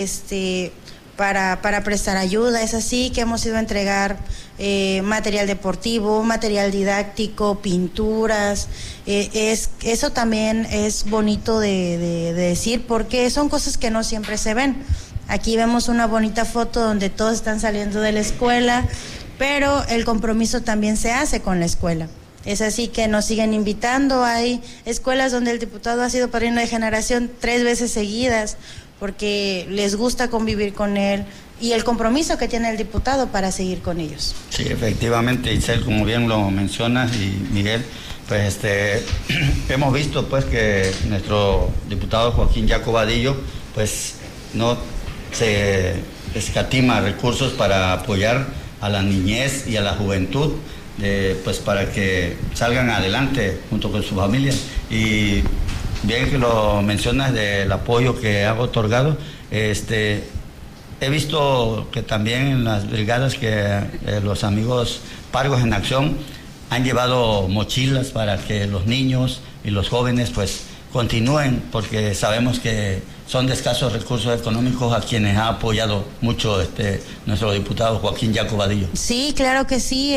para prestar ayuda. Es así que hemos ido a entregar material deportivo, material didáctico, pinturas. Eso también es bonito de decir, porque son cosas que no siempre se ven. Aquí vemos una bonita foto donde todos están saliendo de la escuela, pero el compromiso también se hace con la escuela. Es así que nos siguen invitando. Hay escuelas donde el diputado ha sido padrino de generación 3 veces seguidas, porque les gusta convivir con él y el compromiso que tiene el diputado para seguir con ellos. Sí, efectivamente, Itzel, como bien lo mencionas, y Miguel, pues hemos visto pues que nuestro diputado Joaquín Jaco Vadillo pues no se escatima recursos para apoyar a la niñez y a la juventud, pues para que salgan adelante junto con su familia. Y bien que lo mencionas del apoyo que ha otorgado, he visto que también en las brigadas que los amigos Pargos en Acción han llevado mochilas para que los niños y los jóvenes pues continúen, porque sabemos que son de escasos recursos económicos, a quienes ha apoyado mucho nuestro diputado Joaquín Jaco Vadillo. Sí, claro que sí.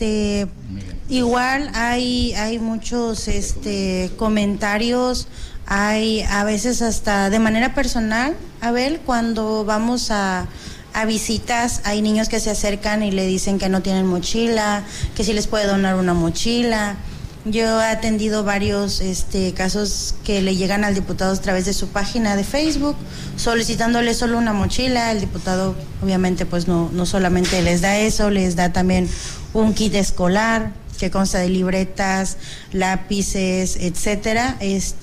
Igual hay muchos comentarios, hay a veces hasta de manera personal, Abel, cuando vamos a visitas, hay niños que se acercan y le dicen que no tienen mochila, que si les puede donar una mochila. Yo he atendido varios casos que le llegan al diputado a través de su página de Facebook, solicitándole solo una mochila. El diputado obviamente pues no solamente les da eso, les da también un kit escolar que consta de libretas, lápices, etcétera.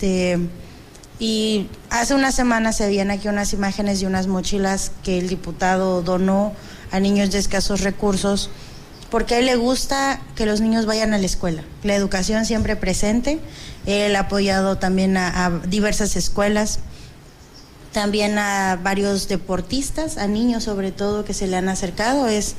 Y hace una semana se veían aquí unas imágenes de unas mochilas que el diputado donó a niños de escasos recursos, porque a él le gusta que los niños vayan a la escuela, la educación siempre presente. Él ha apoyado también a diversas escuelas, también a varios deportistas, a niños sobre todo que se le han acercado. Es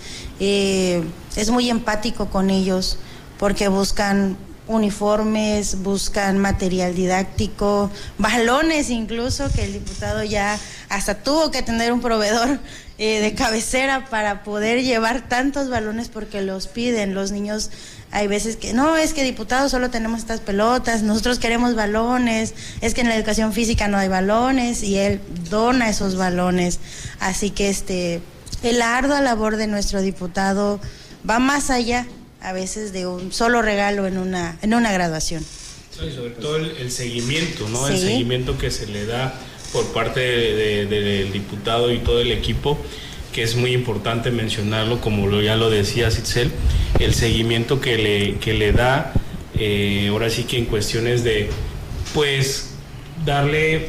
muy empático con ellos, porque buscan uniformes, buscan material didáctico, balones incluso, que el diputado ya hasta tuvo que tener un proveedor de cabecera para poder llevar tantos balones, porque los piden los niños. Hay veces que no, es que diputado solo tenemos estas pelotas, nosotros queremos balones, es que en la educación física no hay balones, y él dona esos balones. Así que la ardua labor de nuestro diputado va más allá a veces de un solo regalo en una graduación. Y sobre todo el seguimiento, ¿no? Sí. El seguimiento que se le da por parte del diputado y todo el equipo, que es muy importante mencionarlo, como ya lo decía Itzel, el seguimiento que le da, ahora sí que en cuestiones de, pues, darle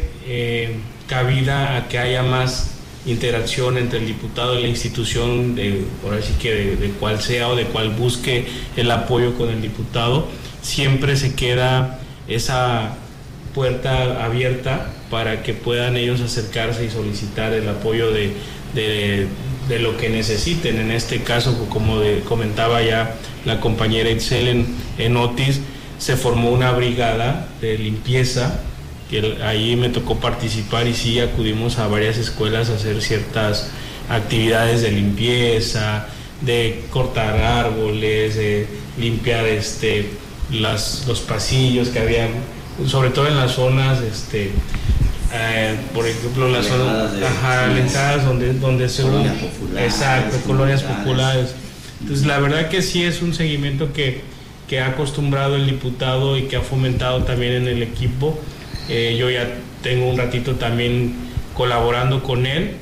cabida a que haya más interacción entre el diputado y la institución, ahora sí que de cuál sea o de cuál busque el apoyo con el diputado. Siempre se queda esa puerta abierta para que puedan ellos acercarse y solicitar el apoyo de lo que necesiten. En este caso, como comentaba ya la compañera Itzel, en Otis se formó una brigada de limpieza, que ahí me tocó participar, y sí acudimos a varias escuelas a hacer ciertas actividades de limpieza, de cortar árboles, de limpiar los pasillos que había, sobre todo en las zonas, por ejemplo, las zonas alejadas donde se colonias populares. Exacto, colonias populares. Entonces, la verdad que sí es un seguimiento que ha acostumbrado el diputado y que ha fomentado también en el equipo. Yo ya tengo un ratito también colaborando con él,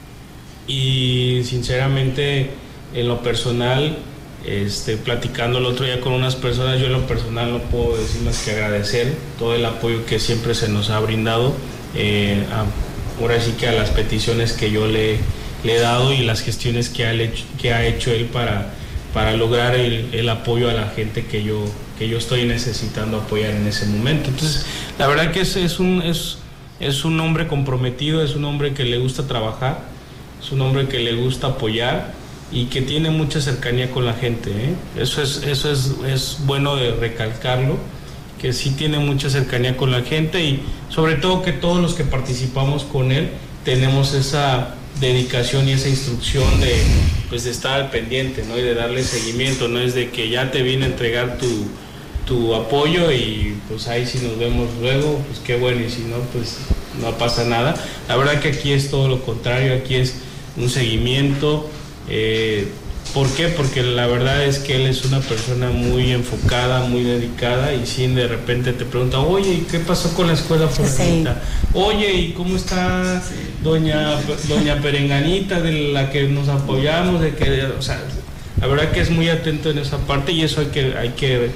y sinceramente en lo personal, platicando el otro día con unas personas, yo en lo personal no puedo decir más que agradecer todo el apoyo que siempre se nos ha brindado, ahora sí que a las peticiones que yo le he dado y las gestiones que ha hecho él para lograr el apoyo a la gente que yo estoy necesitando apoyar en ese momento. Entonces, la verdad que es un hombre comprometido, es un hombre que le gusta trabajar, es un hombre que le gusta apoyar y que tiene mucha cercanía con la gente, ¿eh? Eso es bueno de recalcarlo, que sí tiene mucha cercanía con la gente, y sobre todo que todos los que participamos con él tenemos esa dedicación y esa instrucción de estar al pendiente, ¿no? Y de darle seguimiento. No es de que ya te viene a entregar tu apoyo y pues ahí si nos vemos luego, pues qué bueno, y si no, pues no pasa nada. La verdad que aquí es todo lo contrario, aquí es un seguimiento. ¿Por qué? Porque la verdad es que él es una persona muy enfocada, muy dedicada, y si de repente te pregunta, oye, ¿y qué pasó con la escuela fulanita? Sí. Oye, ¿y cómo está doña Perenganita, de la que nos apoyamos? O sea, la verdad que es muy atento en esa parte, y eso hay que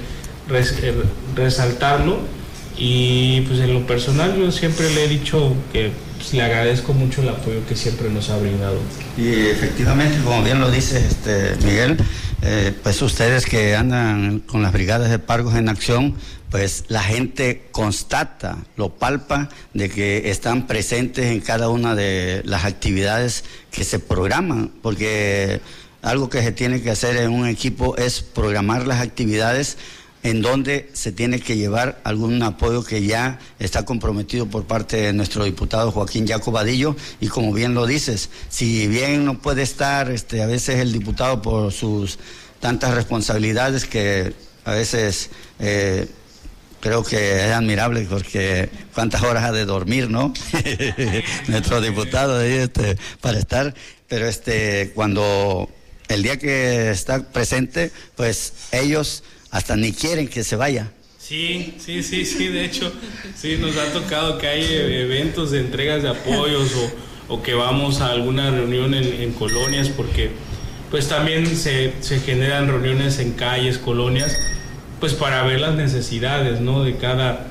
resaltarlo. Y pues en lo personal yo siempre le he dicho que pues, le agradezco mucho el apoyo que siempre nos ha brindado. Y efectivamente, como bien lo dice Miguel, pues ustedes que andan con las brigadas de Pargos en acción, pues la gente constata, lo palpa, de que están presentes en cada una de las actividades que se programan, porque algo que se tiene que hacer en un equipo es programar las actividades en donde se tiene que llevar algún apoyo que ya está comprometido por parte de nuestro diputado Joaquín Jaco Vadillo. Y como bien lo dices, si bien no puede estar a veces el diputado por sus tantas responsabilidades, que a veces creo que es admirable, porque cuántas horas ha de dormir, ¿no? Nuestro diputado ahí para estar, pero cuando el día que está presente, pues ellos hasta ni quieren que se vaya. Sí, de hecho, sí, nos ha tocado que hay eventos de entregas de apoyos o que vamos a alguna reunión en colonias, porque pues también se generan reuniones en calles, colonias, pues para ver las necesidades, ¿no? de cada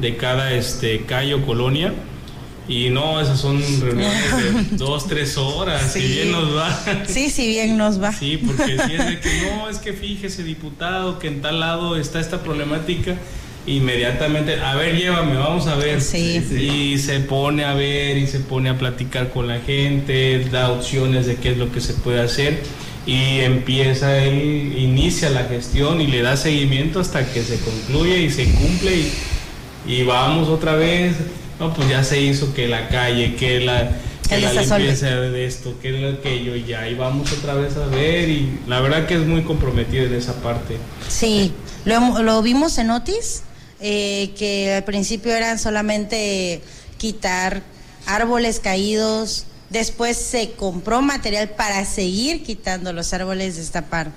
calle o colonia. Y no, esas son reuniones de 2-3 horas, sí. Si bien nos va. Sí, si bien nos va. Sí, porque si es de que no, es que fíjese, diputado, que en tal lado está esta problemática, inmediatamente, a ver, llévame, vamos a ver. Sí. Y se pone a ver y se pone a platicar con la gente, da opciones de qué es lo que se puede hacer, y él inicia la gestión y le da seguimiento hasta que se concluye y se cumple y vamos otra vez. No, pues ya se hizo que la calle, que la limpieza de esto, que aquello, y ya, y vamos otra vez a ver, y la verdad que es muy comprometido en esa parte. Sí, lo vimos en Otis, que al principio eran solamente quitar árboles caídos, después se compró material para seguir quitando los árboles, destapar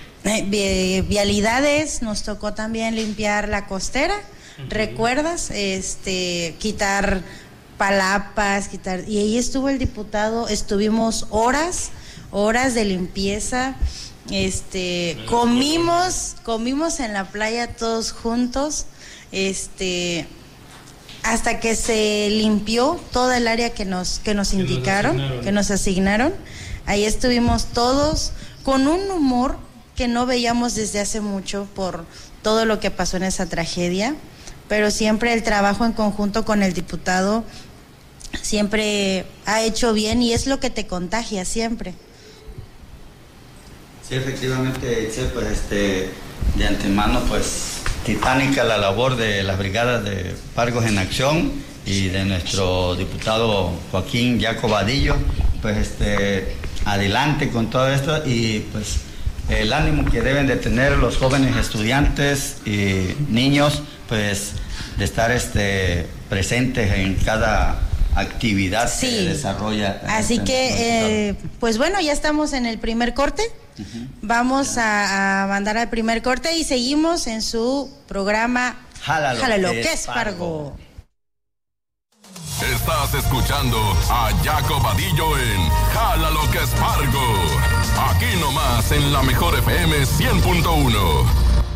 vialidades, nos tocó también limpiar la costera. ¿Recuerdas? Quitar palapas, y ahí estuvo el diputado, estuvimos horas de limpieza, comimos en la playa todos juntos, hasta que se limpió toda el área que nos indicaron, que nos asignaron. Ahí estuvimos todos con un humor que no veíamos desde hace mucho por todo lo que pasó en esa tragedia. Pero siempre el trabajo en conjunto con el diputado siempre ha hecho bien, y es lo que te contagia siempre. Sí, efectivamente, pues de antemano, pues titánica la labor de las brigadas de Pargos en acción y de nuestro diputado Joaquín Jaco Vadillo, pues adelante con todo esto, y pues el ánimo que deben de tener los jóvenes estudiantes y niños, pues de estar presentes en cada actividad que desarrolla. Así que, pues bueno, ya estamos en el primer corte. Vamos a mandar al primer corte y seguimos en su programa Jálalo que es Pargo. Estás escuchando a Jaco Vadillo en Jálalo que es Pargo. Aquí nomás en la mejor FM 100.1.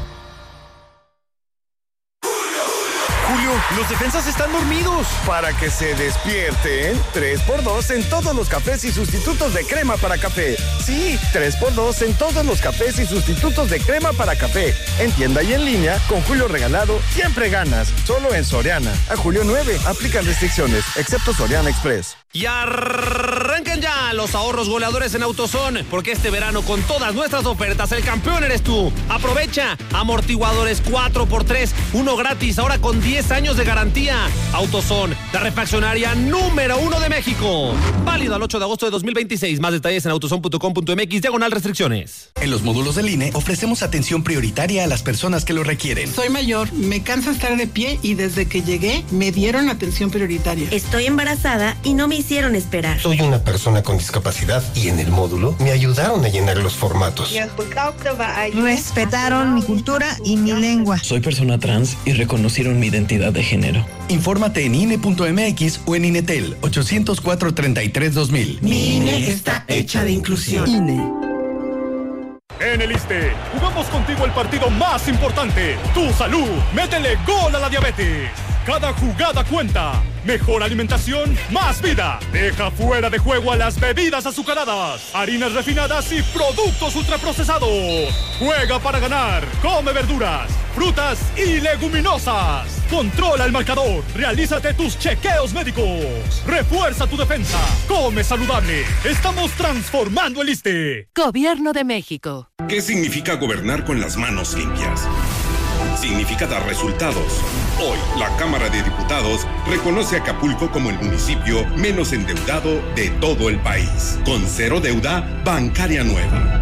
Julio, los defensas están dormidos. Para que se despierten, 3x2 en todos los cafés y sustitutos de crema para café. Sí, 3x2 en todos los cafés y sustitutos de crema para café. En tienda y en línea, con Julio regalado, siempre ganas. Solo en Soriana. A julio 9, aplican restricciones, excepto Soriana Express. Y arranquen ya los ahorros goleadores en AutoZone, porque este verano con todas nuestras ofertas el campeón eres tú. Aprovecha, amortiguadores 4x3, uno gratis, ahora con 10 años de garantía. AutoZone, la refaccionaria número 1 de México. Válido al 8 de agosto de 2026. Más detalles en autozone.com.mx/restricciones. En los módulos del INE ofrecemos atención prioritaria a las personas que lo requieren. Soy mayor, me cansa estar de pie y desde que llegué me dieron atención prioritaria. Estoy embarazada y no me hicieron esperar. Soy una persona con discapacidad y en el módulo me ayudaron a llenar los formatos. Respetaron mi cultura y mi lengua. Soy persona trans y reconocieron mi identidad de género. Infórmate en INE.mx o en INETEL 804-33-2000. Mi INE está hecha de inclusión. INE. En el ISSSTE, jugamos contigo el partido más importante, tu salud. Métele gol a la diabetes. Cada jugada cuenta. Mejor alimentación, más vida. Deja fuera de juego a las bebidas azucaradas, harinas refinadas y productos ultraprocesados. Juega para ganar. Come verduras, frutas y leguminosas. Controla el marcador. Realízate tus chequeos médicos. Refuerza tu defensa. Come saludable. Estamos transformando el ISSSTE. Gobierno de México. ¿Qué significa gobernar con las manos limpias? Significa dar resultados. Hoy, la Cámara de Diputados reconoce a Acapulco como el municipio menos endeudado de todo el país, con cero deuda bancaria nueva.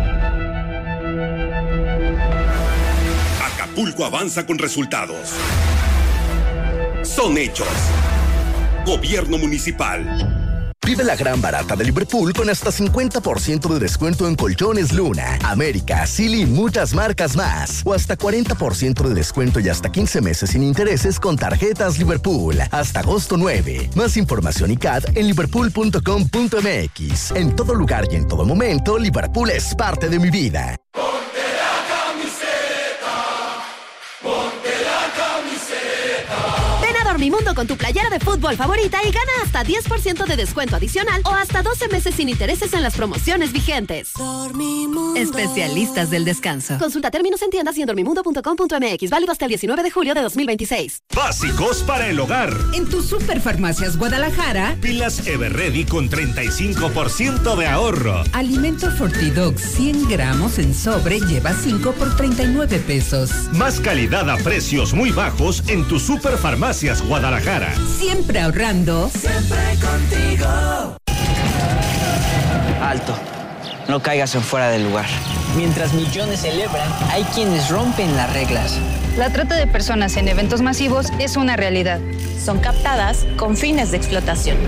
Acapulco avanza con resultados. Son hechos. Gobierno municipal. Vive la gran barata de Liverpool con hasta 50% de descuento en colchones Luna, América, Silly y muchas marcas más. O hasta 40% de descuento y hasta 15 meses sin intereses con tarjetas Liverpool. Hasta agosto 9. Más información y CAD en liverpool.com.mx. En todo lugar y en todo momento, Liverpool es parte de mi vida. Dormimundo con tu playera de fútbol favorita y gana hasta 10% de descuento adicional o hasta 12 meses sin intereses en las promociones vigentes. Dormimundo. Especialistas del descanso. Consulta términos en tiendas y en dormimundo.com.mx. Válido hasta el 19 de julio de 2026. Básicos para el hogar. En tu Superfarmacias Guadalajara. Pilas Everready con 35% de ahorro. Alimento Fortidox 100 gramos en sobre lleva 5 por 39 pesos. Más calidad a precios muy bajos en tu Superfarmacias Guadalajara. Siempre ahorrando. Siempre contigo. Alto. No caigas en fuera del lugar. Mientras millones celebran, hay quienes rompen las reglas. La trata de personas en eventos masivos es una realidad. Son captadas con fines de explotación.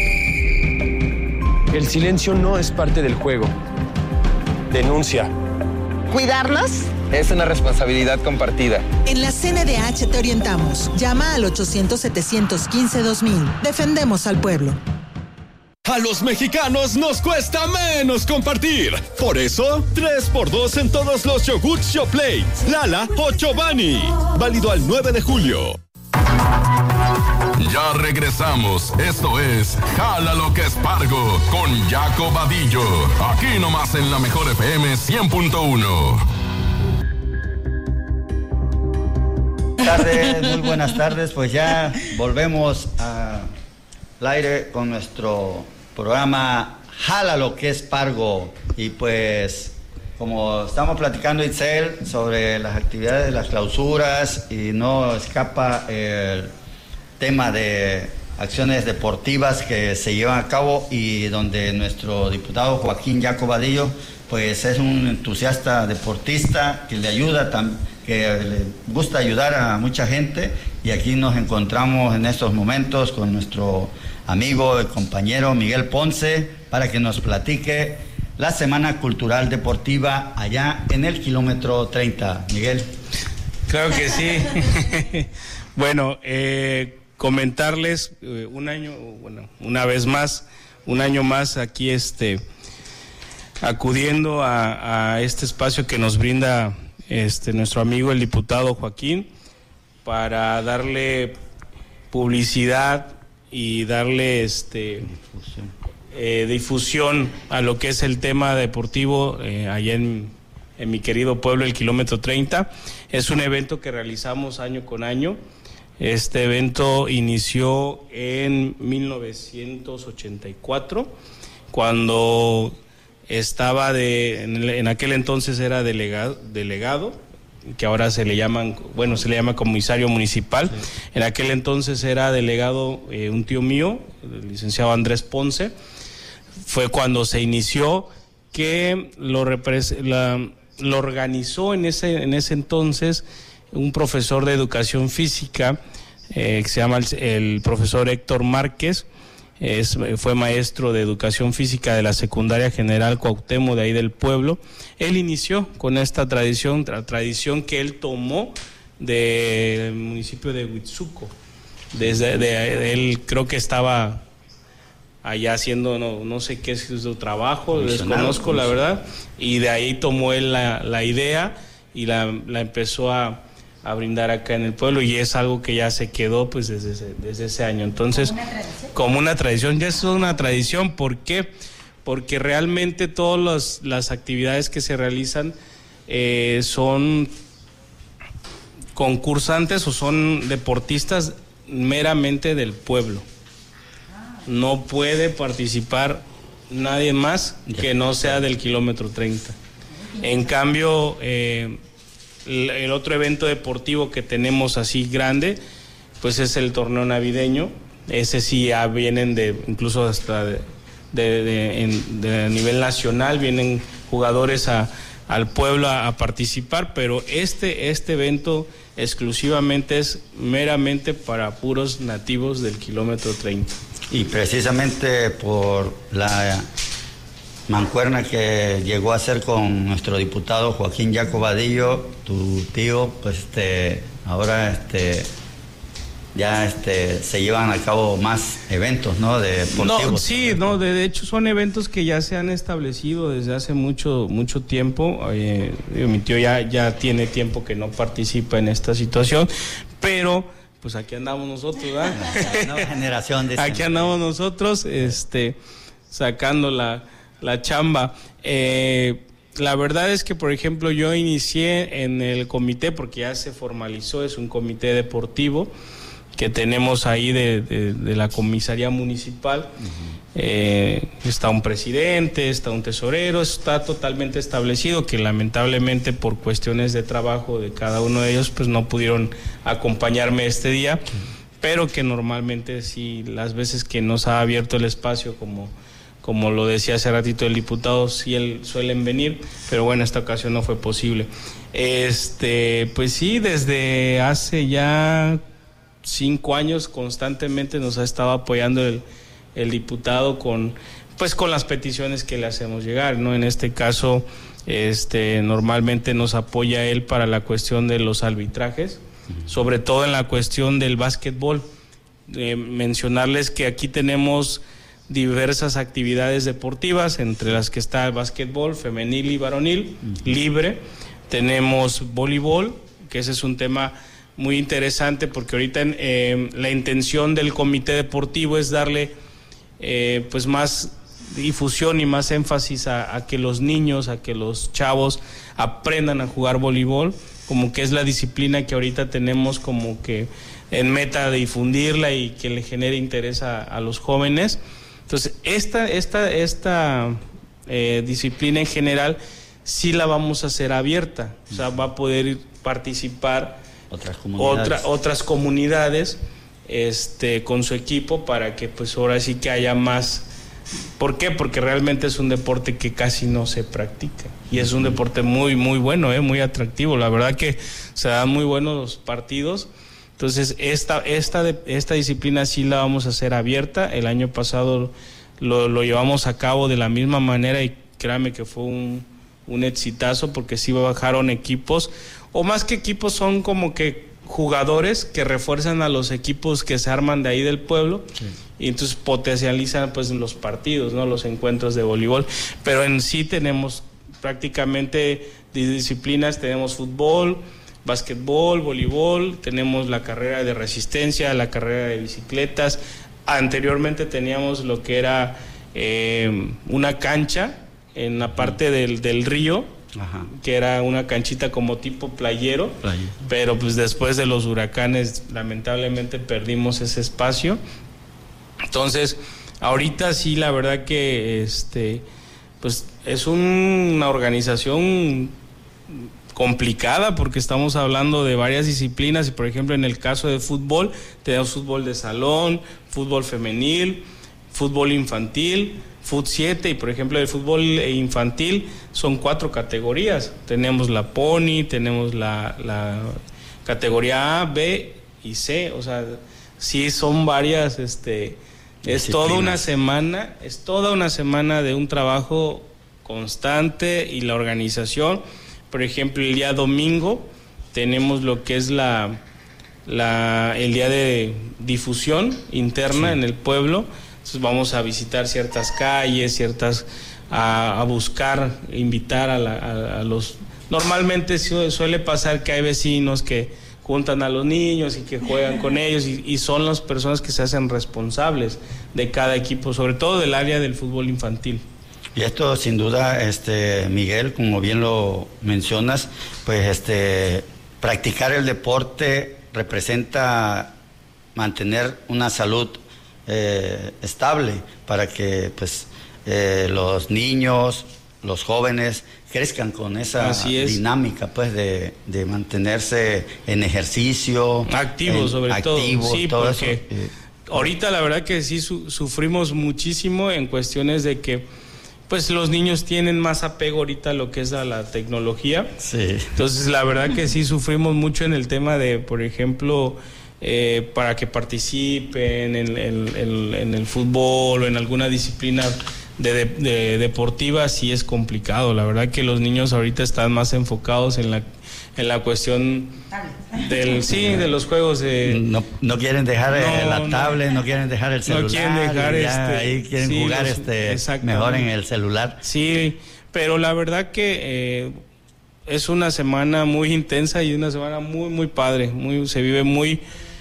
El silencio no es parte del juego. Denuncia. ¿Cuidarnos? Es una responsabilidad compartida. En la CNDH te orientamos. Llama al 800-715-2000. Defendemos al pueblo. A los mexicanos nos cuesta menos compartir. Por eso, 3x2 en todos los yogurts Yoplait, Lala o Chobani. Válido al 9 de julio. Ya regresamos. Esto es Jala lo que es Pargo con Jaco Vadillo. Aquí nomás en la mejor FM 100.1. Muy buenas tardes. Pues ya volvemos al aire con nuestro programa Jala lo que es Pargo. Y pues, como estamos platicando, Itzel, sobre las actividades de las clausuras, y no escapa el tema de acciones deportivas que se llevan a cabo, y donde nuestro diputado Joaquín Jaco Vadillo pues es un entusiasta deportista que le ayuda, que le gusta ayudar a mucha gente, y aquí nos encontramos en estos momentos con nuestro amigo y compañero Miguel Ponce para que nos platique la Semana Cultural Deportiva allá en el kilómetro 30. Miguel. Claro que sí. Bueno, comentarles una vez más, un año más aquí acudiendo a este espacio que nos brinda nuestro amigo el diputado Joaquín, para darle publicidad y darle difusión a lo que es el tema deportivo allá en mi querido pueblo, el kilómetro 30. Es un evento que realizamos año con año. Este evento inició en 1984 cuando estaba en aquel entonces era delegado, que ahora se le llama comisario municipal. Sí. En aquel entonces era delegado un tío mío, el licenciado Andrés Ponce. Fue cuando se inició, que lo organizó en ese entonces un profesor de educación física que se llama el profesor Héctor Márquez. Fue maestro de educación física de la secundaria General Cuauhtémoc de ahí del pueblo. Él inició con esta tradición que él tomó del municipio de Huitzuco. Él creo que estaba allá haciendo no sé qué es su trabajo, desconozco la verdad, y de ahí tomó él la idea y la empezó a brindar acá en el pueblo, y es algo que ya se quedó pues desde ese año. Entonces, como una tradición, ya es una tradición. ¿Por qué? Porque realmente todas las actividades que se realizan son concursantes o son deportistas meramente del pueblo. No puede participar nadie más que no sea del kilómetro 30. En cambio, el otro evento deportivo que tenemos así grande, pues es el torneo navideño. Ese sí ya vienen incluso hasta de nivel nacional, vienen jugadores al pueblo a participar, pero este evento exclusivamente es meramente para puros nativos del kilómetro 30. Y precisamente por la mancuerna que llegó a hacer con nuestro diputado Joaquín Jaco Vadillo, tu tío, pues ahora ya se llevan a cabo más eventos, ¿no? Deportivos. De hecho son eventos que ya se han establecido desde hace mucho tiempo. Mi tío ya tiene tiempo que no participa en esta situación, pero pues aquí andamos nosotros, ¿verdad? La nueva generación de aquí andamos nosotros, sacando la chamba. La verdad es que, por ejemplo, yo inicié en el comité, porque ya se formalizó, es un comité deportivo que tenemos ahí de la comisaría municipal. Está un presidente, está un tesorero, está totalmente establecido, que lamentablemente por cuestiones de trabajo de cada uno de ellos pues no pudieron acompañarme este día, pero que normalmente sí, las veces que nos ha abierto el espacio, como lo decía hace ratito el diputado, sí suelen venir, pero bueno, esta ocasión no fue posible. Pues sí, desde hace ya 5 años constantemente nos ha estado apoyando el diputado con las peticiones que le hacemos llegar, ¿no? En este caso, normalmente nos apoya él para la cuestión de los arbitrajes, sobre todo en la cuestión del básquetbol. Mencionarles que aquí tenemos diversas actividades deportivas, entre las que está el básquetbol femenil y varonil, libre. Tenemos voleibol, que ese es un tema muy interesante, porque ahorita la intención del comité deportivo es darle pues más difusión y más énfasis a que los niños, a que los chavos aprendan a jugar voleibol, como que es la disciplina que ahorita tenemos como que en meta de difundirla y que le genere interés a los jóvenes. Entonces, esta disciplina en general sí la vamos a hacer abierta, o sea, va a poder participar otras comunidades con su equipo, para que pues ahora sí que haya más. ¿Por qué? Porque realmente es un deporte que casi no se practica y es un deporte muy muy bueno, muy atractivo. La verdad que se dan muy buenos los partidos. Entonces esta disciplina sí la vamos a hacer abierta. El año pasado lo llevamos a cabo de la misma manera y créanme que fue un exitazo, porque sí bajaron equipos, o más que equipos son como que jugadores que refuerzan a los equipos que se arman de ahí del pueblo. Sí. Y entonces potencializan pues los partidos, ¿no? Los encuentros de voleibol, pero en sí tenemos prácticamente disciplinas, tenemos fútbol, básquetbol, voleibol, tenemos la carrera de resistencia, la carrera de bicicletas. Anteriormente teníamos lo que era una cancha en la parte del río. Ajá. Que era una canchita como tipo playero, pero pues después de los huracanes lamentablemente perdimos ese espacio. Entonces Ahorita sí, la verdad que pues es una organización complicada porque estamos hablando de varias disciplinas y por ejemplo en el caso de fútbol tenemos fútbol de salón, fútbol femenil, fútbol infantil, Fut 7 y por ejemplo el fútbol infantil son 4 categorías. Tenemos la Pony, tenemos la categoría A, B y C, o sea, sí son varias, es toda una semana de un trabajo constante y la organización. Por ejemplo, el día domingo tenemos lo que es el día de difusión interna en el pueblo. Entonces vamos a visitar ciertas calles, a buscar, invitar a los... Normalmente suele pasar que hay vecinos que juntan a los niños y que juegan con ellos y son las personas que se hacen responsables de cada equipo, sobre todo del área del fútbol infantil. Y esto sin duda, Miguel, como bien lo mencionas, pues practicar el deporte representa mantener una salud estable para que pues los niños, los jóvenes crezcan con esa dinámica pues de mantenerse en ejercicio, activos sobre todo. Sí, todo porque eso. Ahorita la verdad que sí sufrimos muchísimo en cuestiones de que pues los niños tienen más apego ahorita a lo que es a la tecnología. Sí. Entonces la verdad que sí sufrimos mucho en el tema de, por ejemplo, para que participen en el fútbol o en alguna disciplina de deportiva, sí es complicado. La verdad que los niños ahorita están más enfocados en la cuestión de los juegos no quieren dejar la tablet, no quieren dejar el celular, no quieren dejar ahí quieren jugar mejor en el celular. Sí, pero la verdad que es una semana muy intensa y una semana muy muy padre, se vive muy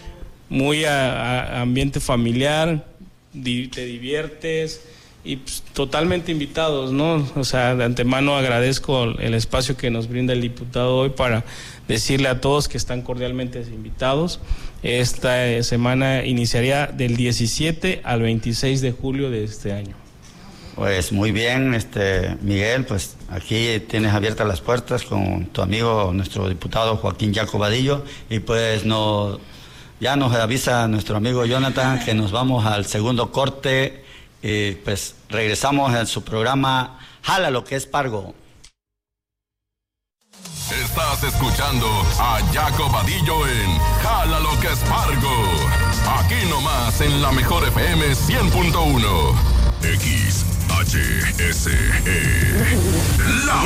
a ambiente familiar, te diviertes y pues, totalmente invitados, ¿no? O sea, de antemano agradezco el espacio que nos brinda el diputado hoy para decirle a todos que están cordialmente invitados. Esta semana iniciaría del 17 al 26 de julio de este año. Pues muy bien, Miguel, pues aquí tienes abiertas las puertas con tu amigo, nuestro diputado Joaquín Jaco Vadillo, y pues ya nos avisa nuestro amigo Jonathan que nos vamos al segundo corte y pues regresamos en su programa Jala lo que es Pargo. Estás escuchando a Jaco Vadillo en Jala lo que es Pargo. Aquí nomás en la mejor FM 100.1. XHSE. La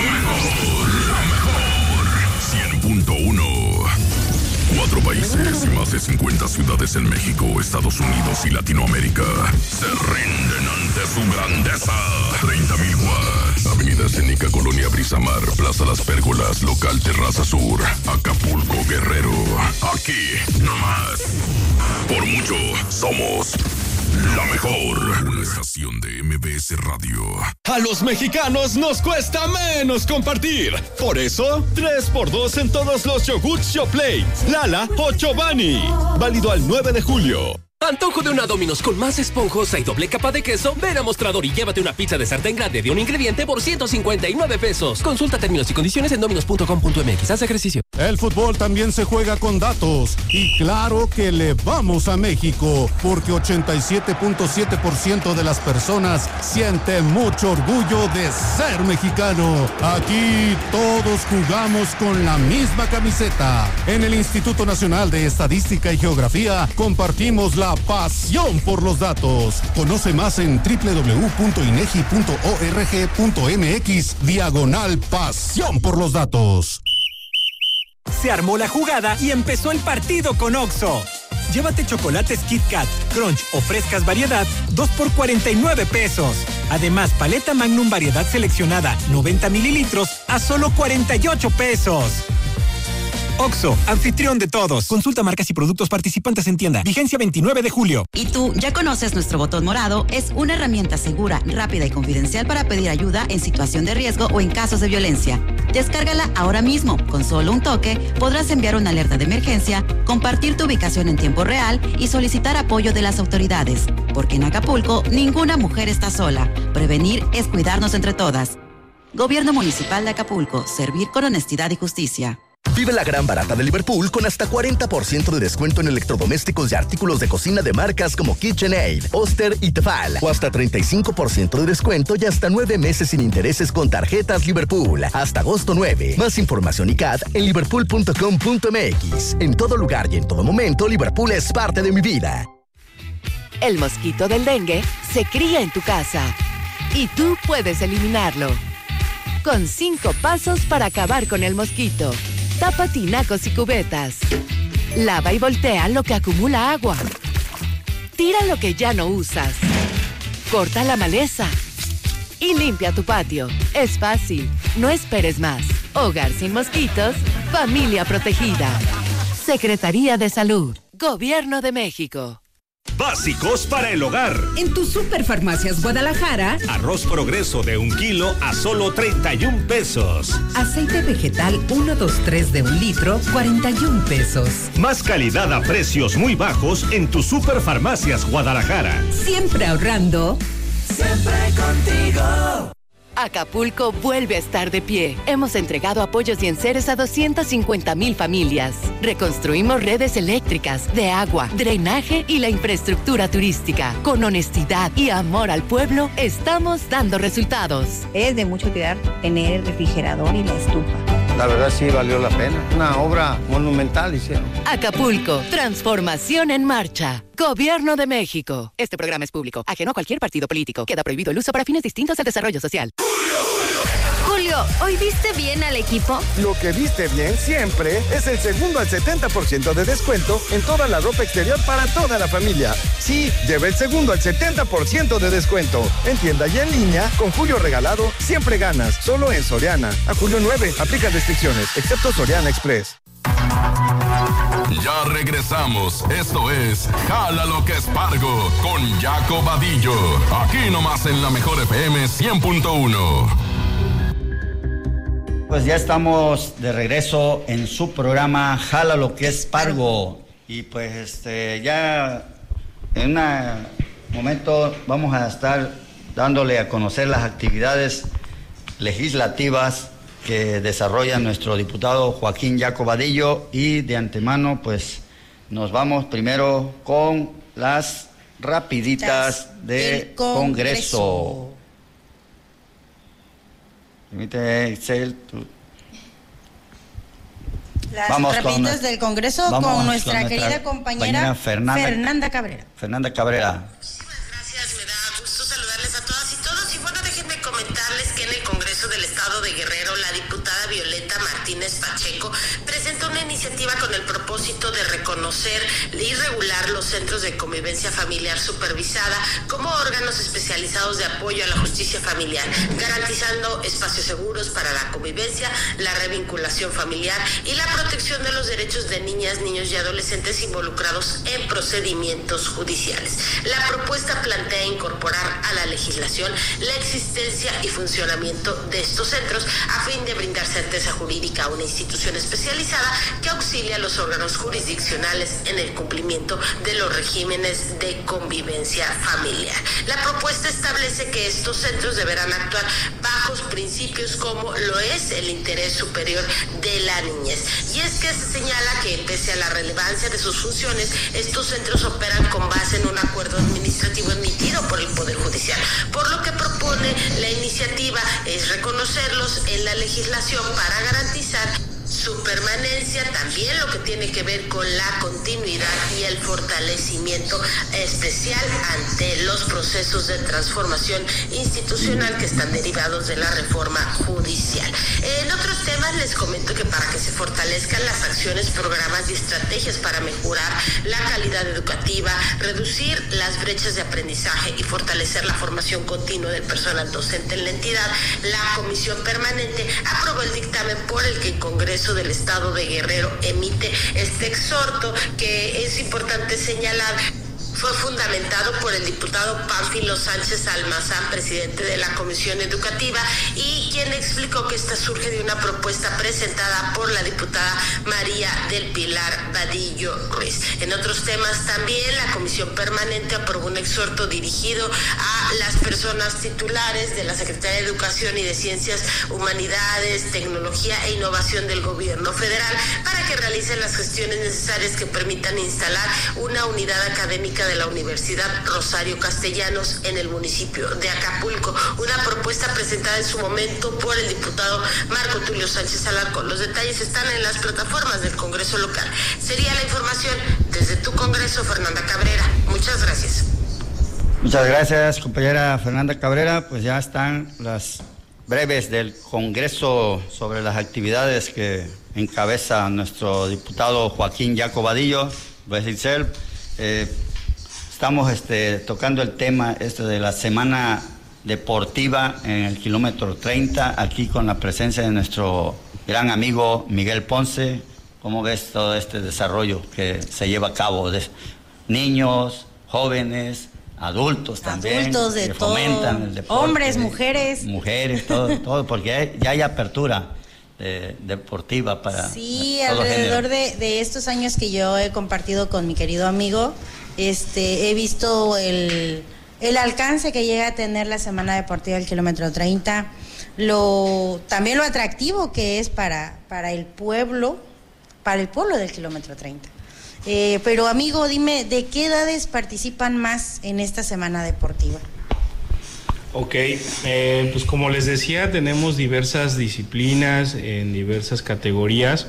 mejor 100.1. 4 países y más de 50 ciudades en México, Estados Unidos y Latinoamérica se rinden ante su grandeza. 30,000 watts. Avenida Cénica, Colonia Brisamar, Plaza Las Pérgolas, Local Terraza Sur, Acapulco, Guerrero. Aquí, nomás. Por mucho, somos la mejor. Una estación de MBS Radio. A los mexicanos nos cuesta menos compartir. Por eso, 3x2 en todos los yogurts Yoplait, Lala o Chobani. Válido al 9 de julio. Antojo de una Domino's con más esponjosa y doble capa de queso. Ven a Mostrador y llévate una pizza de sartén grande de un ingrediente por 159 pesos. Consulta términos y condiciones en dominos.com.mx. Haz ejercicio. El fútbol también se juega con datos. Y claro que le vamos a México, porque 87.7% de las personas sienten mucho orgullo de ser mexicano. Aquí todos jugamos con la misma camiseta. En el Instituto Nacional de Estadística y Geografía compartimos la pasión por los datos. Conoce más en www.inegi.org.mx/pasión por los datos. Se armó la jugada y empezó el partido con Oxxo. Llévate chocolates Kit Kat, Crunch o frescas variedad, 2 por 49 pesos. Además, paleta Magnum variedad seleccionada, 90 mililitros, a solo 48 pesos. Oxxo, anfitrión de todos. Consulta marcas y productos participantes en tienda. Vigencia 29 de julio. ¿Y tú ya conoces nuestro botón morado? Es una herramienta segura, rápida y confidencial para pedir ayuda en situación de riesgo o en casos de violencia. Descárgala ahora mismo. Con solo un toque podrás enviar una alerta de emergencia, compartir tu ubicación en tiempo real y solicitar apoyo de las autoridades. Porque en Acapulco ninguna mujer está sola. Prevenir es cuidarnos entre todas. Gobierno Municipal de Acapulco. Servir con honestidad y justicia. Vive la gran barata de Liverpool con hasta 40% de descuento en electrodomésticos y artículos de cocina de marcas como KitchenAid, Oster y Tefal. O hasta 35% de descuento y hasta 9 meses sin intereses con tarjetas Liverpool. Hasta agosto 9. Más información y CAT en liverpool.com.mx. En todo lugar y en todo momento, Liverpool es parte de mi vida. El mosquito del dengue se cría en tu casa y tú puedes eliminarlo. Con 5 pasos para acabar con el mosquito. Tapa tinacos y cubetas. Lava y voltea lo que acumula agua. Tira lo que ya no usas. Corta la maleza. Y limpia tu patio. Es fácil. No esperes más. Hogar sin mosquitos. Familia protegida. Secretaría de Salud. Gobierno de México. Básicos para el hogar. En tu Superfarmacias Guadalajara, arroz Progreso de 1 kilo a solo 31 pesos. Aceite vegetal 123 de 1 litro, 41 pesos. Más calidad a precios muy bajos en tu Superfarmacias Guadalajara. Siempre ahorrando. Siempre contigo. Acapulco vuelve a estar de pie. Hemos entregado apoyos y enseres a 250,000 familias. Reconstruimos redes eléctricas, de agua, drenaje y la infraestructura turística. Con honestidad y amor al pueblo, estamos dando resultados. Es de mucha utilidad tener el refrigerador y la estufa. La verdad sí valió la pena. Una obra monumental hicieron. Acapulco, transformación en marcha. Gobierno de México. Este programa es público, ajeno a cualquier partido político. Queda prohibido el uso para fines distintos al desarrollo social. Julio, ¿hoy viste bien al equipo? Lo que viste bien siempre es el segundo al 70% de descuento en toda la ropa exterior para toda la familia. Sí, lleva el segundo al 70% de descuento. En tienda y en línea, con Julio regalado, siempre ganas. Solo en Soriana. A julio 9, aplica restricciones, excepto Soriana Express. Ya regresamos. Esto es Jala lo que es Pargo con Jaco Vadillo. Aquí nomás en la Mejor FM 100.1. Pues ya estamos de regreso en su programa Jala lo que es Pargo. Y pues ya en un momento vamos a estar dándole a conocer las actividades legislativas que desarrolla nuestro diputado Joaquín Jaco Vadillo, y de antemano pues nos vamos primero con las rapiditas del Congreso. Permíteme, Excel, Las rapiditas del Congreso con nuestra querida compañera Fernanda Cabrera. Fernanda Cabrera. Gracias, me da gusto saludarles a todas y todos. Y bueno, déjenme comentarles que en el Congreso del Estado de Guerrero, la diputada Violeta Martínez Pacheco presentó una iniciativa con el propósito de reconocer y regular los centros de convivencia familiar supervisada como órganos especializados de apoyo a la justicia familiar, garantizando espacios seguros para la convivencia, la revinculación familiar y la protección de los derechos de niñas, niños y adolescentes involucrados en procedimientos judiciales. La propuesta plantea incorporar a la legislación la existencia y funcionamiento de estos centros a fin de brindar certeza jurídica a una institución especializada que auxilia a los órganos jurisdiccionales en el cumplimiento de los regímenes de convivencia familiar. La propuesta establece que estos centros deberán actuar bajo principios como lo es el interés superior de la niñez. Y es que se señala que pese a la relevancia de sus funciones, estos centros operan con base en un acuerdo administrativo emitido por el Poder Judicial, por lo que propone la iniciativa es reconocerlos en la legislación para garantizar su permanencia, también lo que tiene que ver con la continuidad y el fortalecimiento especial ante los procesos de transformación institucional que están derivados de la reforma judicial. En otros temas les comento que para que se fortalezcan las acciones, programas y estrategias para mejorar la calidad educativa, reducir las brechas de aprendizaje y fortalecer la formación continua del personal docente en la entidad, la Comisión Permanente aprobó el dictamen por el que el Congreso del Estado de Guerrero emite este exhorto, que es importante señalar fue fundamentado por el diputado Pánfilo Sánchez Almazán, presidente de la Comisión Educativa, y quien explicó que esta surge de una propuesta presentada por la diputada María del Pilar Vadillo Ruiz. En otros temas también, la Comisión Permanente aprobó un exhorto dirigido a las personas titulares de la Secretaría de Educación y de Ciencias, Humanidades, Tecnología e Innovación del Gobierno Federal para que realicen las gestiones necesarias que permitan instalar una unidad académica de la Universidad Rosario Castellanos en el municipio de Acapulco. Una propuesta presentada en su momento por el diputado Marco Tulio Sánchez Alarcón. Los detalles están en las plataformas del Congreso local. Sería la información desde tu Congreso, Fernanda Cabrera. Muchas gracias. Muchas gracias, compañera Fernanda Cabrera. Pues ya están las breves del Congreso sobre las actividades que encabeza nuestro diputado Joaquín Jaco Vadillo. Pues Itzel, estamos tocando el tema de la semana deportiva en el kilómetro 30, aquí con la presencia de nuestro gran amigo Miguel Ponce. ¿Cómo ves todo este desarrollo que se lleva a cabo de niños, jóvenes, adultos también? Adultos de que todo, fomentan el deporte, hombres, mujeres. Mujeres, todo, porque ya hay apertura deportiva para sí, todo alrededor género. de estos años que yo he compartido con mi querido amigo, he visto el alcance que llega a tener la semana deportiva del kilómetro 30, también lo atractivo que es para el pueblo del kilómetro 30. Pero amigo, dime, ¿de qué edades participan más en esta semana deportiva? Ok, pues como les decía, tenemos diversas disciplinas en diversas categorías.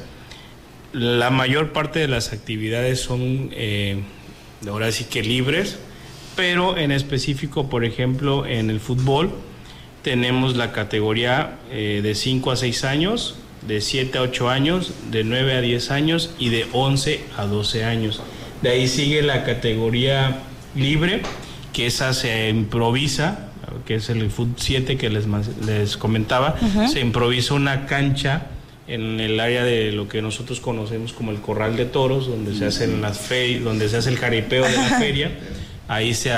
La mayor parte de las actividades son ahora sí que libres, pero en específico, por ejemplo, en el fútbol tenemos la categoría de 5 a 6 años, de 7 a 8 años, de 9 a 10 años y de 11 a 12 años. De ahí sigue la categoría libre, que esa se improvisa, que es el Fut 7 que les comentaba. Uh-huh. Se improvisa una cancha en el área de lo que nosotros conocemos como el Corral de Toros, donde se hacen donde se hace el jaripeo de la feria. Ahí se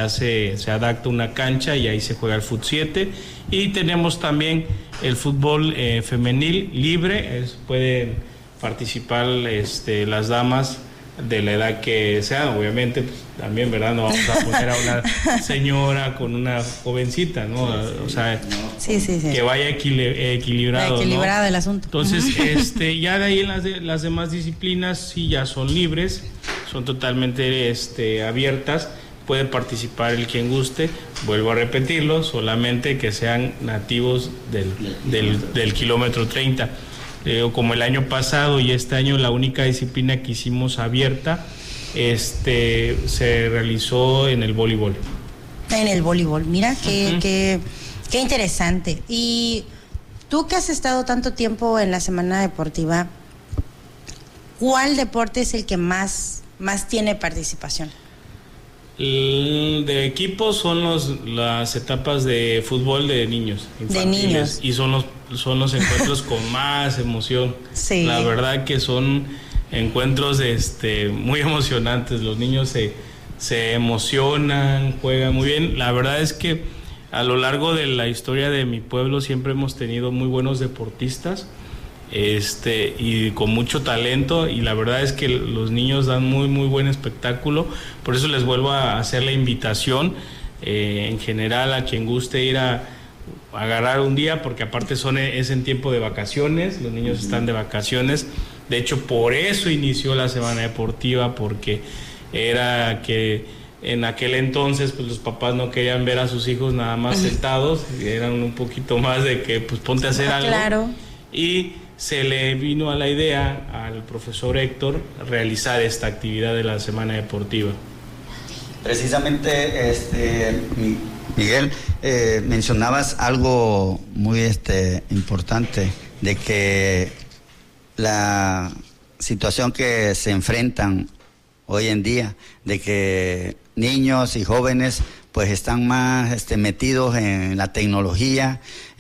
adapta una cancha y ahí se juega el Fut 7. Y tenemos también el fútbol femenil libre, pueden participar las damas de la edad que sean, obviamente, pues, también, ¿verdad? No vamos a poner a una señora con una jovencita, ¿no? O sea, sí. Que vaya equilibrado. Equilibrado, ¿no? El asunto. Entonces, ya de ahí las demás disciplinas sí ya son libres, son totalmente abiertas. Puede participar el quien guste, vuelvo a repetirlo, solamente que sean nativos del kilómetro 30. Como el año pasado y este año la única disciplina que hicimos abierta se realizó en el voleibol. En el voleibol, mira qué interesante. Y tú que has estado tanto tiempo en la semana deportiva, ¿cuál deporte es el que más tiene participación? De equipo son las etapas de fútbol de niños infantiles, y son los encuentros con más emoción. Sí. La verdad que son encuentros muy emocionantes. Los niños se emocionan, juegan muy bien. La verdad es que a lo largo de la historia de mi pueblo siempre hemos tenido muy buenos deportistas y con mucho talento, y la verdad es que los niños dan muy muy buen espectáculo. Por eso les vuelvo a hacer la invitación en general a quien guste ir a agarrar un día, porque aparte es en tiempo de vacaciones, los niños están de vacaciones. De hecho, por eso inició la semana deportiva, porque era que en aquel entonces pues los papás no querían ver a sus hijos nada más sentados, eran un poquito más de que pues ponte a hacer algo. Claro. Y se le vino a la idea al profesor Héctor realizar esta actividad de la semana deportiva. Precisamente, Miguel, mencionabas algo muy importante, de que la situación que se enfrentan hoy en día, de que niños y jóvenes pues están más metidos en la tecnología.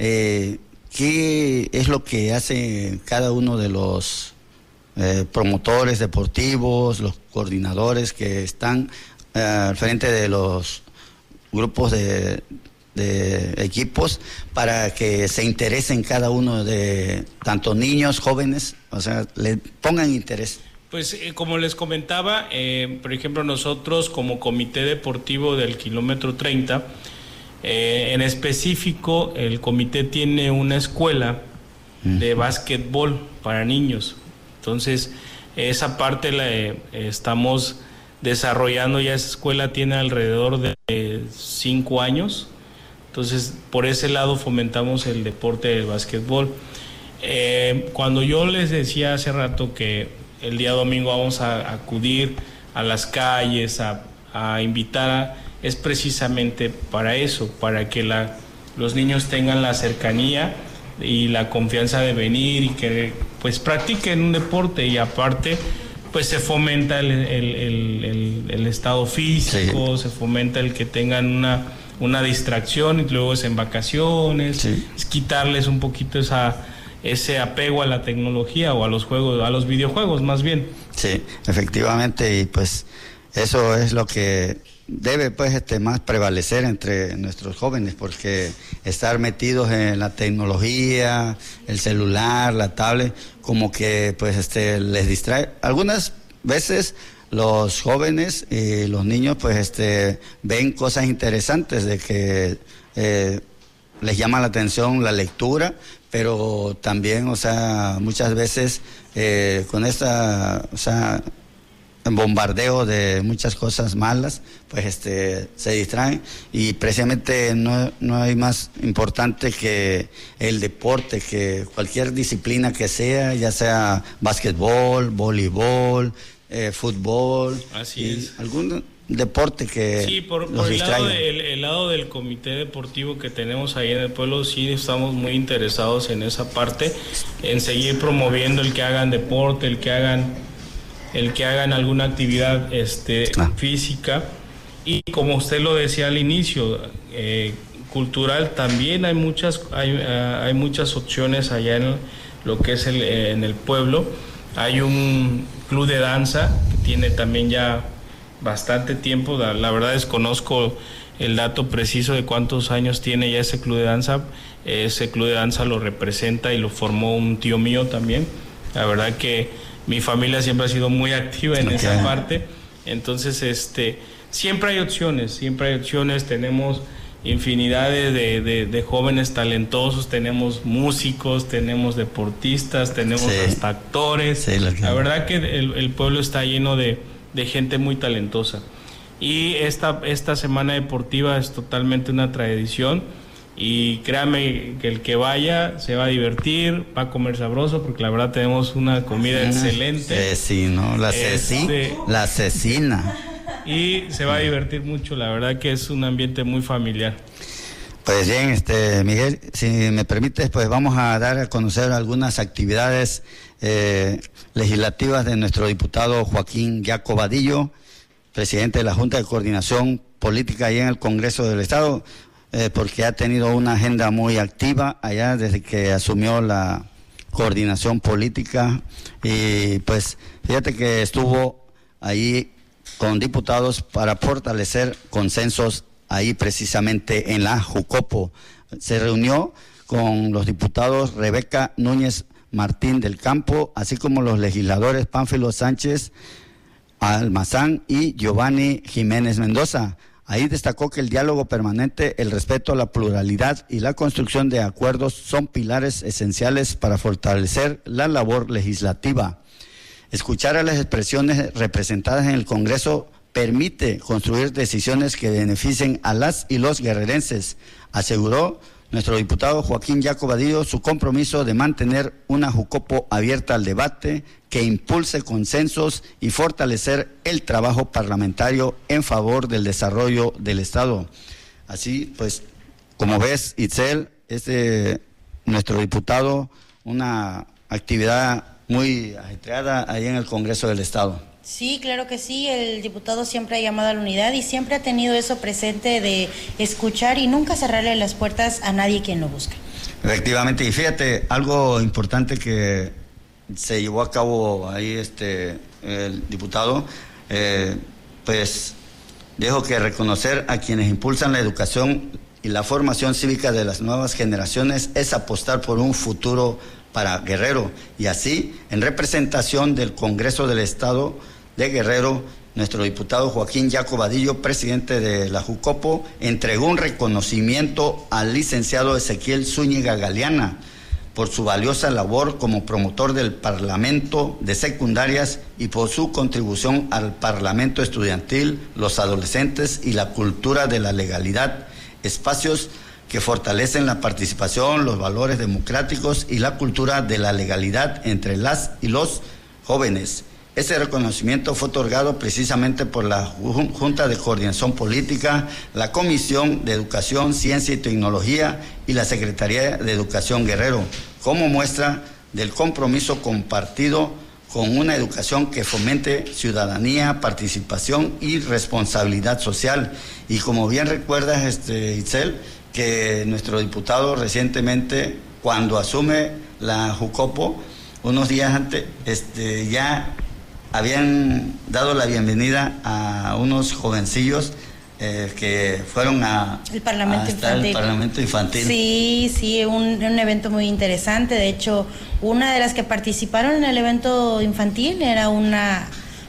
¿Qué es lo que hace cada uno de los promotores deportivos, los coordinadores que están al frente de los grupos de equipos para que se interesen cada uno de tanto niños, jóvenes, o sea, le pongan interés. Pues como les comentaba, por ejemplo, nosotros como Comité Deportivo del Kilómetro 30, en específico el comité tiene una escuela de básquetbol para niños. Entonces, esa parte la estamos desarrollando, ya esa escuela tiene alrededor de 5 años. Entonces, por ese lado fomentamos el deporte del básquetbol. Cuando yo les decía hace rato que el día domingo vamos a acudir a las calles, a invitar, es precisamente para eso, para que los niños tengan la cercanía y la confianza de venir y que pues practiquen un deporte, y aparte pues se fomenta el estado físico, sí. Se fomenta el que tengan una distracción, y luego es en vacaciones, sí. Es quitarles un poquito ese apego a la tecnología o a los juegos, a los videojuegos más bien. Sí, efectivamente, y pues eso es lo que debe pues más prevalecer entre nuestros jóvenes, porque estar metidos en la tecnología, el celular, la tablet, como que pues les distrae. Algunas veces los jóvenes y los niños pues ven cosas interesantes de que les llama la atención la lectura, pero también, o sea, muchas veces con bombardeo de muchas cosas malas, pues se distraen, y precisamente no hay más importante que el deporte, que cualquier disciplina que sea, ya sea básquetbol, voleibol, fútbol, así es. Algún deporte que sí, por el lado del comité deportivo que tenemos ahí en el pueblo, sí estamos muy interesados en esa parte, en seguir promoviendo el que hagan deporte, el que hagan alguna actividad física, y como usted lo decía al inicio, cultural también hay muchas opciones allá en lo que es en el pueblo. Hay un club de danza que tiene también ya bastante tiempo, la verdad desconozco el dato preciso de cuántos años tiene ya ese club de danza. Ese club de danza lo representa y lo formó un tío mío también. La verdad que mi familia siempre ha sido muy activa en esa parte. Entonces, siempre hay opciones, tenemos infinidades de jóvenes talentosos, tenemos músicos, tenemos deportistas, tenemos hasta actores. Sí, la verdad que el pueblo está lleno de gente muy talentosa. Y esta semana deportiva es totalmente una tradición, y créame que el que vaya se va a divertir, va a comer sabroso, porque la verdad tenemos una comida excelente. Sí, ¿no? La cecina. Y se va a divertir mucho, la verdad que es un ambiente muy familiar. Pues bien, Miguel, si me permites, pues vamos a dar a conocer algunas actividades legislativas de nuestro diputado Joaquín Yaco Vadillo, presidente de la Junta de Coordinación Política allá en el Congreso del Estado, porque ha tenido una agenda muy activa allá desde que asumió la coordinación política, y pues fíjate que estuvo ahí con diputados para fortalecer consensos ahí precisamente en la Jucopo. Se reunió con los diputados Rebeca Núñez Martín del Campo, así como los legisladores Pánfilo Sánchez Almazán y Giovanni Jiménez Mendoza. Ahí destacó que el diálogo permanente, el respeto a la pluralidad y la construcción de acuerdos son pilares esenciales para fortalecer la labor legislativa. Escuchar a las expresiones representadas en el Congreso permite construir decisiones que beneficien a las y los guerrerenses, aseguró nuestro diputado Joaquín Yaco Vadillo su compromiso de mantener una Jucopo abierta al debate, que impulse consensos y fortalecer el trabajo parlamentario en favor del desarrollo del Estado. Así pues, como ves, Itzel, nuestro diputado, una actividad muy ajetreada ahí en el Congreso del Estado. Sí, claro que sí, el diputado siempre ha llamado a la unidad y siempre ha tenido eso presente de escuchar y nunca cerrarle las puertas a nadie quien lo busque. Efectivamente, y fíjate, algo importante que se llevó a cabo ahí el diputado, pues dejo que reconocer a quienes impulsan la educación y la formación cívica de las nuevas generaciones es apostar por un futuro para Guerrero, y así, en representación del Congreso del Estado de Guerrero, nuestro diputado Joaquín Yaco Vadillo, presidente de la Jucopo, entregó un reconocimiento al licenciado Ezequiel Zúñiga Galeana por su valiosa labor como promotor del Parlamento de secundarias y por su contribución al Parlamento estudiantil, los adolescentes y la cultura de la legalidad, espacios que fortalecen la participación, los valores democráticos y la cultura de la legalidad entre las y los jóvenes. Ese reconocimiento fue otorgado precisamente por la Junta de Coordinación Política, la Comisión de Educación, Ciencia y Tecnología y la Secretaría de Educación Guerrero, como muestra del compromiso compartido con una educación que fomente ciudadanía, participación y responsabilidad social. Y como bien recuerdas, Itzel, que nuestro diputado recientemente, cuando asume la Jucopo, unos días antes, ya habían dado la bienvenida a unos jovencillos que fueron el Parlamento Infantil. Sí, un evento muy interesante. De hecho, una de las que participaron en el evento infantil era una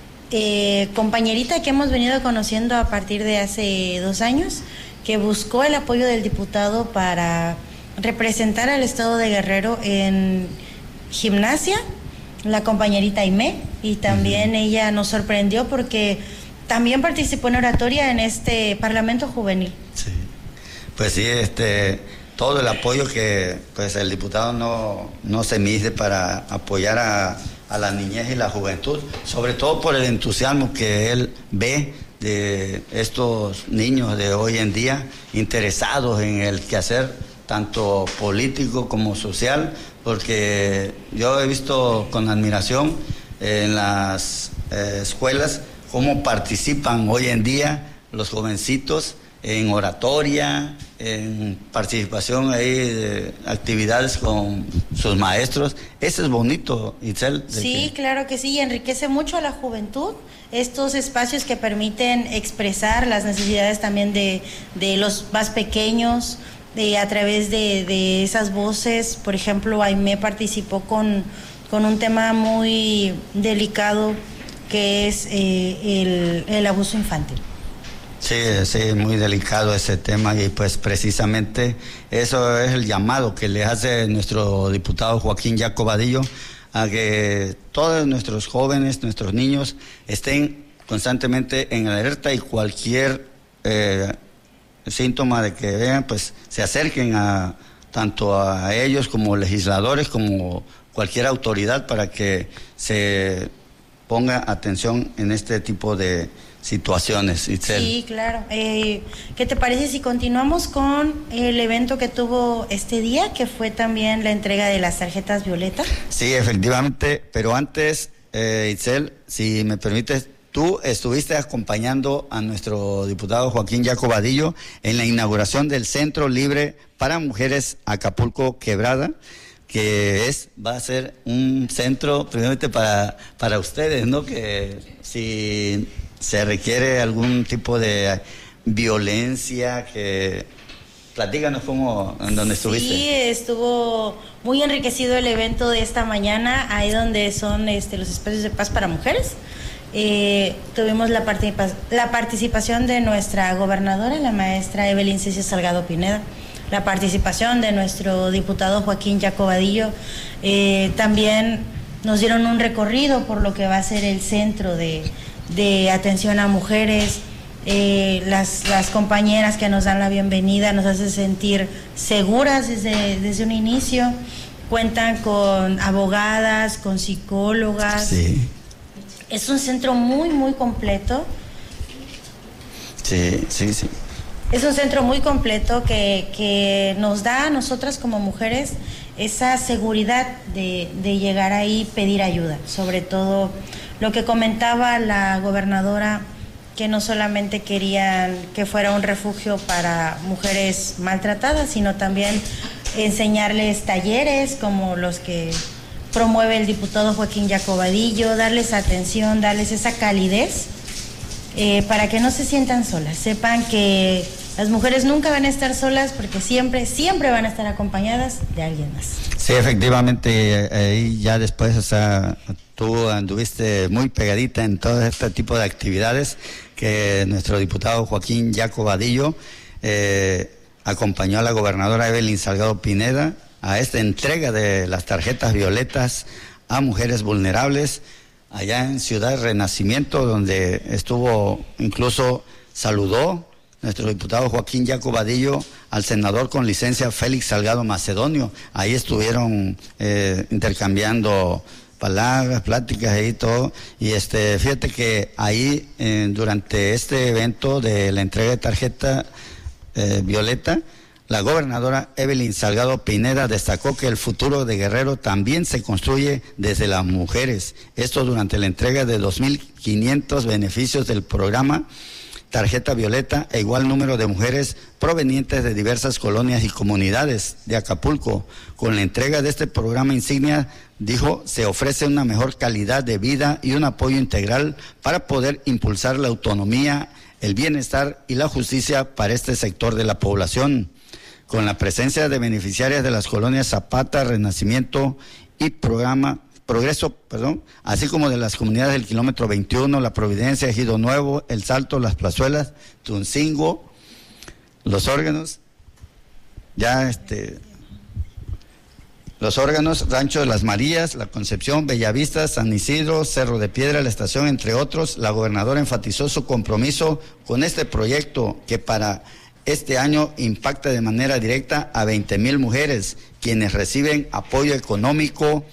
compañerita que hemos venido conociendo a partir de hace 2 años, que buscó el apoyo del diputado para representar al estado de Guerrero en gimnasia, la compañerita Aimé, y también ella nos sorprendió porque también participó en oratoria en este Parlamento Juvenil. Sí, pues sí, todo el apoyo que pues el diputado no se mide para apoyar a la niñez y la juventud, sobre todo por el entusiasmo que él ve de estos niños de hoy en día interesados en el quehacer tanto político como social, porque yo he visto con admiración en las escuelas cómo participan hoy en día los jovencitos en oratoria, en participación ahí de actividades con sus maestros. Eso es bonito, Itzel. Sí, claro que sí, y enriquece mucho a la juventud estos espacios que permiten expresar las necesidades también de los más pequeños, a través de esas voces. Por ejemplo, Aimé participó con un tema muy delicado que es el abuso infantil. Sí, muy delicado ese tema, y pues precisamente eso es el llamado que le hace nuestro diputado Joaquín Yaco Vadillo, a que todos nuestros jóvenes, nuestros niños estén constantemente en alerta, y cualquier síntoma de que vean, pues se acerquen tanto a ellos como legisladores, como cualquier autoridad, para que se ponga atención en este tipo de situaciones. Itzel. Sí, claro. ¿Qué te parece si continuamos con el evento que tuvo este día, que fue también la entrega de las tarjetas Violeta? Sí, efectivamente, pero antes, Itzel, si me permites, tú estuviste acompañando a nuestro diputado Joaquín Yaco Vadillo en la inauguración del Centro Libre para Mujeres Acapulco Quebrada, que va a ser un centro primeramente para ustedes, ¿no? Que si se requiere algún tipo de violencia, que platícanos cómo, en dónde estuviste. Sí, estuvo muy enriquecido el evento de esta mañana, ahí donde son los espacios de paz para mujeres. Tuvimos la participación de nuestra gobernadora, la maestra Evelyn Cecia Salgado Pineda, la participación de nuestro diputado Joaquín Yaco Vadillo. También nos dieron un recorrido por lo que va a ser el centro de atención a mujeres. Las compañeras que nos dan la bienvenida nos hacen sentir seguras desde un inicio. Cuentan con abogadas, con psicólogas. Sí. Es un centro muy, muy completo. Sí. Es un centro muy completo que nos da a nosotras como mujeres esa seguridad de llegar ahí, pedir ayuda. Sobre todo lo que comentaba la gobernadora, que no solamente querían que fuera un refugio para mujeres maltratadas, sino también enseñarles talleres como los que promueve el diputado Joaquín Yaco Vadillo, darles atención, darles esa calidez para que no se sientan solas, sepan que las mujeres nunca van a estar solas porque siempre van a estar acompañadas de alguien más. Sí, efectivamente, ahí ya después, o sea, tú anduviste muy pegadita en todo este tipo de actividades que nuestro diputado Joaquín Jaco Vadillo acompañó a la gobernadora Evelyn Salgado Pineda a esta entrega de las tarjetas violetas a mujeres vulnerables allá en Ciudad Renacimiento, donde estuvo, incluso saludó nuestro diputado Joaquín Jaco Vadillo al senador con licencia Félix Salgado Macedonio. Ahí estuvieron intercambiando palabras, pláticas y todo, y fíjate que ahí durante este evento de la entrega de tarjeta violeta, la gobernadora Evelyn Salgado Pineda destacó que el futuro de Guerrero también se construye desde las mujeres. Esto durante la entrega de 2.500 beneficios del programa Tarjeta Violeta e igual número de mujeres provenientes de diversas colonias y comunidades de Acapulco. Con la entrega de este programa insignia, dijo, se ofrece una mejor calidad de vida y un apoyo integral para poder impulsar la autonomía, el bienestar y la justicia para este sector de la población. Con la presencia de beneficiarias de las colonias Zapata, Renacimiento y Progreso, así como de las comunidades del kilómetro 21, La Providencia, Ejido Nuevo, El Salto, Las Plazuelas, Tuncingo, Los Órganos, Los Órganos, Rancho de las Marías, La Concepción, Bellavista, San Isidro, Cerro de Piedra, La Estación, entre otros. La gobernadora enfatizó su compromiso con este proyecto que para este año impacta de manera directa a 20,000 mujeres, quienes reciben apoyo económico,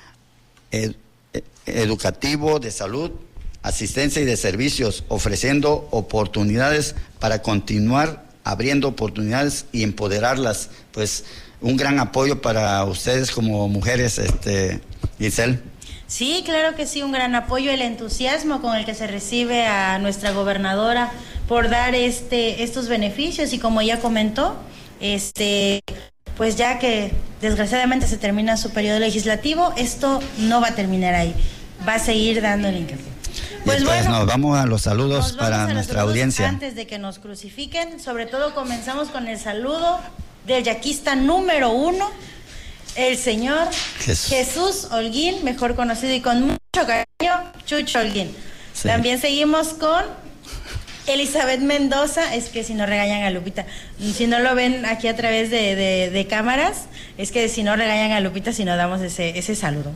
educativo, de salud, asistencia y de servicios, ofreciendo oportunidades para continuar abriendo oportunidades y empoderarlas. Pues un gran apoyo para ustedes como mujeres, Giselle. Sí, claro que sí, un gran apoyo, el entusiasmo con el que se recibe a nuestra gobernadora por dar estos beneficios, y como ya comentó, pues ya que desgraciadamente se termina su periodo legislativo, esto no va a terminar ahí, va a seguir dando el hincapié. Pues bueno, nos vamos a los saludos para nuestra audiencia. Antes de que nos crucifiquen, sobre todo comenzamos con el saludo del yaquista número 1, el señor Jesús Holguín, mejor conocido y con mucho cariño, Chucho Holguín. Sí. También seguimos con Elizabeth Mendoza, es que si no regañan a Lupita, si no lo ven aquí a través de cámaras, es que si no regañan a Lupita si no damos ese saludo.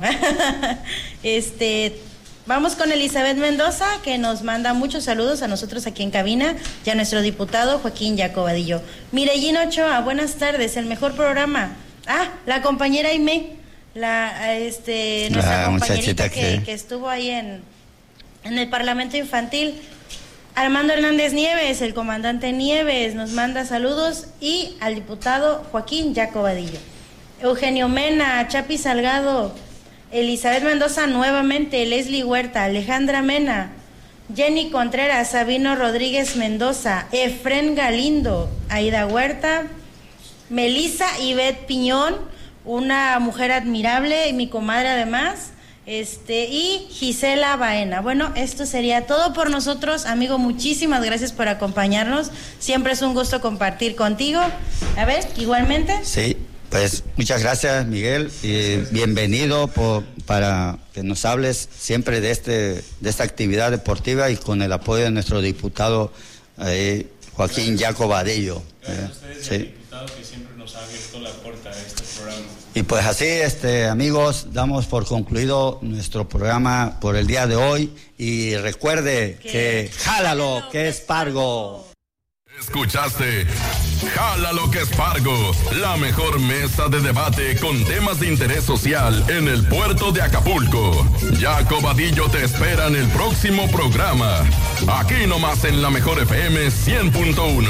Vamos con Elizabeth Mendoza, que nos manda muchos saludos a nosotros aquí en cabina, y a nuestro diputado Joaquín Jaco Vadillo. Mirellín Ochoa, buenas tardes, el mejor programa. La compañera Aimé, nuestra compañerita que estuvo ahí en el Parlamento Infantil. Armando Hernández Nieves, el comandante Nieves, nos manda saludos, y al diputado Joaquín Jaco Vadillo. Eugenio Mena, Chapi Salgado, Elizabeth Mendoza nuevamente, Leslie Huerta, Alejandra Mena, Jenny Contreras, Sabino Rodríguez Mendoza, Efren Galindo, Aida Huerta, Melissa Ivette Piñón, una mujer admirable y mi comadre además, y Gisela Baena. Bueno, esto sería todo por nosotros, amigo, muchísimas gracias por acompañarnos, siempre es un gusto compartir contigo. A ver, igualmente. Sí, pues muchas gracias, Miguel, y bienvenido para que nos hables siempre de esta actividad deportiva, y con el apoyo de nuestro diputado Joaquín Jaco Vadillo. Gracias a ustedes, sí. Diputado, que siempre nos ha abierto la puerta a este programa. Y pues así, amigos, damos por concluido nuestro programa por el día de hoy, y recuerde que jálalo, que es Pargo. Escuchaste Jálalo que es Pargo, la mejor mesa de debate con temas de interés social en el puerto de Acapulco. Jaco Vadillo te espera en el próximo programa, aquí nomás en la mejor FM 100.1.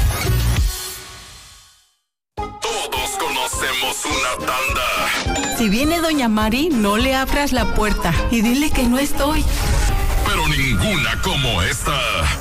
Todos conocemos una tanda. Si viene Doña Mari, no le abras la puerta y dile que no estoy. Pero ninguna como esta.